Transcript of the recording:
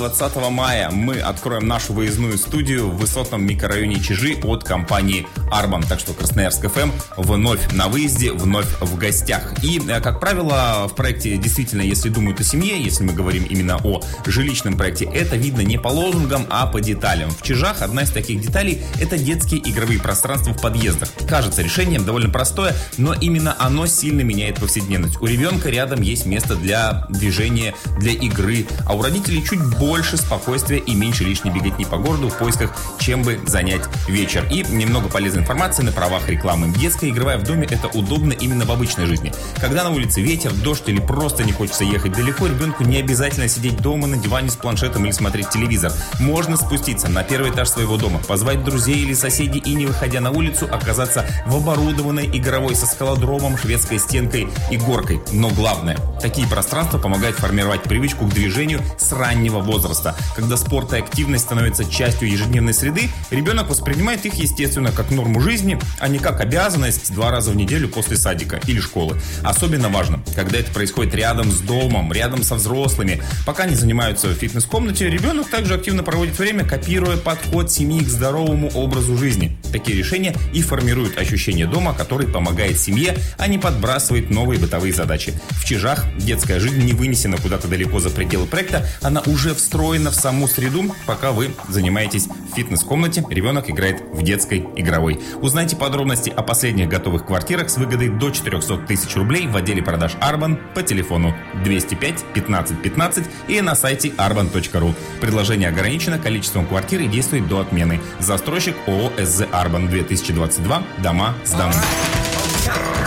20 мая мы откроем нашу выездную студию в высотном микрорайоне Чижи от компании Арбан. Так что Красноярск ФМ вновь на выезде, вновь в гостях. И, как правило, в проекте действительно, если думают о семье, если мы говорим именно о жилищном проекте, это видно не по лозунгам, а по деталям. В Чижах одна из таких деталей – это детские игровые пространства в подъездах. Кажется, решение довольно простое, но именно оно сильно меняет повседневность. У ребенка рядом есть место для движения, для игры, а у родителей чуть больше спокойствия и меньше лишней беготни по городу в поисках, чем бы занять вечер. И немного полезной информации на правах рекламы. Детская игровая в доме – это удобно именно в обычной жизни. Когда на улице ветер, дождь или просто не хочется ехать далеко, ребенку не обязательно сидеть дома на диване с планшетом или смотреть телевизор. Можно спуститься на первый этаж своего дома, позвать друзей или соседей и, не выходя на улицу, оказаться в оборудованной игровой со скалодромом, шведской стенкой и горкой. Но главное, такие пространства помогают формировать привычку к движению с раннего возраста. Когда спорт и активность становятся частью ежедневной среды, ребенок воспринимает их, естественно, как норму жизни, а не как обязанность 2 раза в неделю после садика или школы. Особенно важно, когда это происходит рядом с домом, рядом со взрослыми. Пока они занимаются в фитнес-комнате, ребенок также активно проводит время, копируя подход семьи к здоровому образу жизни. Такие решения и формируют ощущение дома, который помогает семье, а не подбрасывает новые бытовые задачи. В Чижах детская жизнь не вынесена куда-то далеко за пределы проекта, она уже встроена в саму среду. Пока вы занимаетесь в фитнес-комнате, ребенок играет в детской игровой. Узнайте подробности о последних готовых квартирах с выгодой до 400 тысяч рублей в отделе продаж Арбан по телефону 205 15 15 и на сайте arban.ru. Предложение ограничено количеством квартир и действует до отмены. Застройщик ООО СЗ Арбан 2022. Дома сданы.